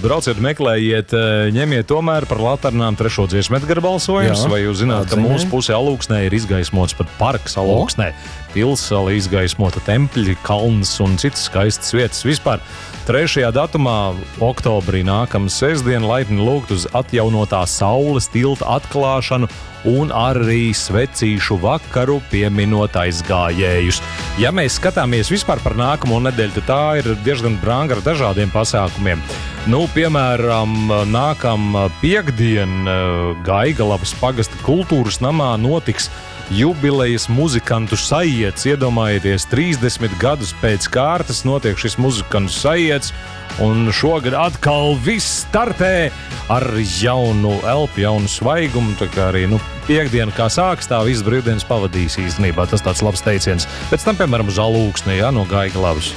brauciet, meklējiet, ņemiet tomēr par Laternām 3. dziesmu Edgara balsojums, vai jūs zināt, ka mūsu pusē Alūksnē ir izgaismots pat parks Alūksnē, pilsala izgaismota tempļi, kalns un citas skaistas vietas vispār. 3. datumā, oktobrī nākamā sestdiena, laipni lūgt uz atjaunotā saules tilta atklāšanu un arī svecīšu vakaru pieminot aizgājējus. Ja mēs skatāmies vispār par nākamo nedēļu, tad tā ir diezgan branga ar dažādiem pasākumiem. Piemēram, nākamā piekdien Gaigalavas pagasta kultūras namā notiks jubilejas muzikantu sajiets. Iedomājieties, 30 gadus pēc kārtas notiek šis muzikantu sajiets, un šogad atkal viss startē ar jaunu elpu, jaunu svaigumu, tā kā arī, piekdiena kā sāks, tā visas brīvdienas pavadīs īstenībā. Tas tāds labs teiciens. Pēc tam, piemēram, uz Alūksni, no Gaigalavas.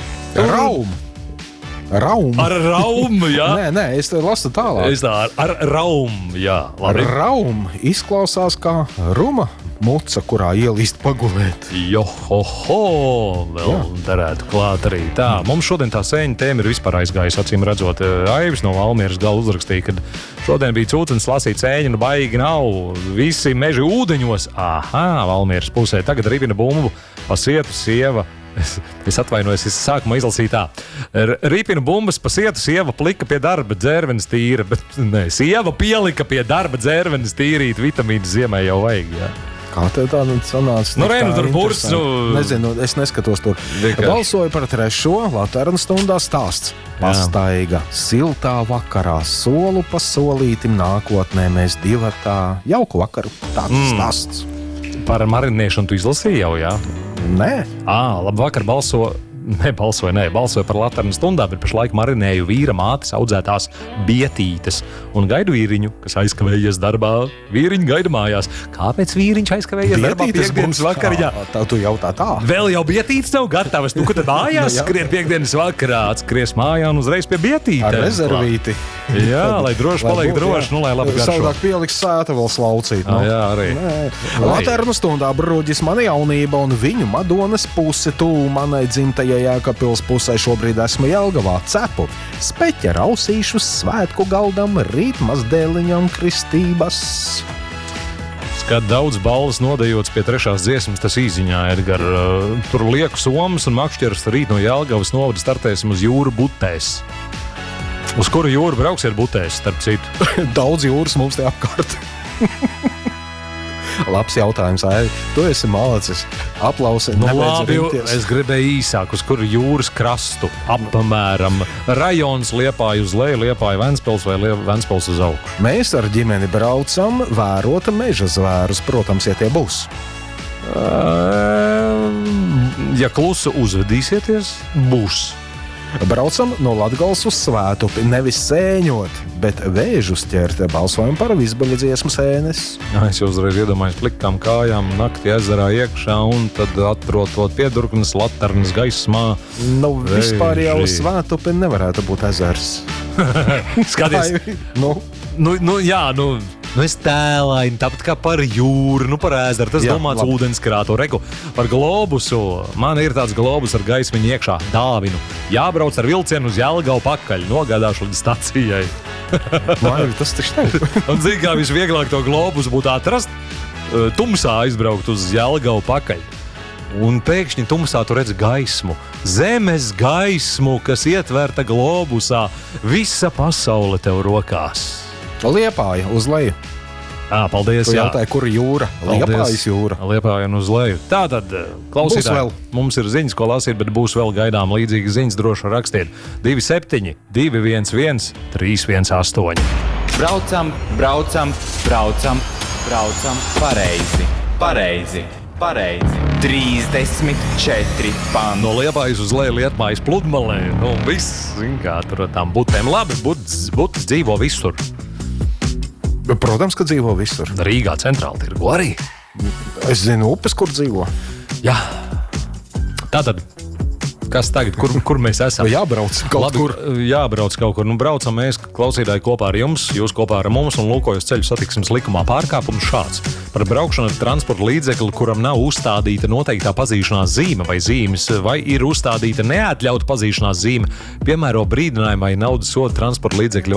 Raumu. Ar raumu, jā. Nē, es lasu tālāk. Ar raumu, jā. Labi. Raumu izklausās kā ruma muca, kurā ielīst pagulēt. Johoho, vēl darētu klāt arī tā. Mums šodien tā sēņa tēma ir vispār aizgājusi, acīm redzot. Aivis no Valmieras gala uzrakstīja, kad šodien bija cūcens lasīt sēņu, baigi nav. Visi meži ūdeņos. Valmieras pusē. Tagad ribina bumbu, pasietu sieva. Es atvainojos, es sākumā izlasīju tā. Ripina bumbas, pasietu, sieva plika pie darba dzērvenes tīra, bet sieva pielika pie darba dzērvenes tīrīt, vitamīnas ziemē jau vajag, jā. Kā tev tā sanāca? Tur burts, Nezinu, es neskatos tur. Balsoju par 3. Laternu stundā stāsts. Pastaiga, siltā vakarā, solu pa solītim nākotnē mēs divatā. Jauku vakaru, tāds stāsts. Par marinēšanu tu izlasīji jau, jā? Nē. Labvakar, balsoju par Laternu stundā, bet pašlaik marinēju vīra mātes audzētās bietītes un gaidu vīriņu, kas aizkavējies darbā. Vīriņu gaida mājās. Kāpēc vīriņš aizkavējies darbā piekdienas vakarā? Tu jautā tā. Vēl jau bietītes nav gatavas. Tu, kad mājās skrien piekdienas vakarā, atskries mājā un uzreiz pie bietītēm. Ar rezervīti. Jā, lai droši paliek droši, lai labi garšo. Savādāk pieliks sēta vēl slaucīt. Jā, arī. Laternu stundā bruģis mana jaunība un viņu Madonas puse tū manai dzimtajai Jēkabpils pusē. Šobrīd esmu Jelgavā cepu. Speķa rausīšu svētku galdam, rīt mazdēliņam kristības. Kad daudz balvas nodejots pie 3. dziesmas, tas īziņā, Edgar. Tur lieku somas un makšķeras rīt no Jelgavas novada startēsim uz jūru Butēs. Uz kuru jūru brauksiet Butēs, starp citu? Daudz jūras mums te apkārt. Labs jautājums, Aivi. Tu esi malacis. Aplausi. Labi, es gribēju īsāk, uz kuru jūras krastu apmēram rajons Liepāja uz leju, Liepāja Ventspils vai Ventspils uz augšu. Mēs ar ģimeni braucam vērot meža zvērus, protams, ja tie būs. Ja klusu uzvedīsieties, būs. Braucam no Latgales uz Svētupi, nevis sēņot, bet vēžus ķert. Balsojam par Vizbaļa dziesmu sēnes. Es jau uzreiz iedomājos pliktām kājām nakti ezerā iekšā un tad atrotot piedurknes Laternas gaismā. Vispār jau Svētupi nevarētu būt ezers. Skaties. Es tēlaini, tāpat kā par jūru, par ēzeru, tas domāts ūdenskrāto. Regu, par globusu. Man ir tāds globus ar gaismiņu iekšā, dāvinu. Jābrauc ar vilcienu uz Jelgavu pakaļ, nogādāšu līdz stacijai. Tas taču tev. Un zini, kā visvieglāk to globusu būtu atrast, tumsā aizbraukt uz Jelgavu pakaļ. Un pēkšņi tumsā tu redzi gaismu, zemes gaismu, kas ietverta globusā. Visa pasaule tev rokās. Liepāja uz leju. Paldies. Tu jautāji, kur jūra? Liepājas jūra. Liepāja un uz leju. Tātad, klausītāji, mums ir ziņas, ko lasīt, bet būs vēl gaidām līdzīgas ziņas, droši rakstiet. 27 211 318. Braucam pareizi. 34 panti. No Liepājas uz leju Liepājas pludmalē. Viss, zin kā, tur tām butēm. Labi, butas dzīvo visur. Protams, ka dzīvo visur. Rīgā centrāla tirgu arī. Es zinu upes, kur dzīvo. Jā. Tātad, kas tagad, kur mēs esam? Jābrauc kaut kur. Jābrauc kaut kur. Braucam mēs, klausītāji, kopā ar jums, jūs kopā ar mums un lūkojas ceļu satiksmes likumā pārkāpums šāds. Par braukšanu ar transporta līdzekli, kuram nav uzstādīta noteiktā pazīšanās zīme vai zīmes, vai ir uzstādīta neatļauta pazīšanās zīme, piemēro brīdinājumu vai naudas sodu transporta līdzekļu